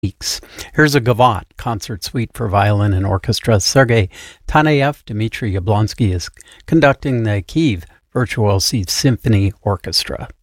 weeks. Here's a Gavotte concert suite for violin and orchestra. Sergei Taneyev, Dmitry Yablonsky is conducting the Kyiv Virtuosi Symphony Orchestra.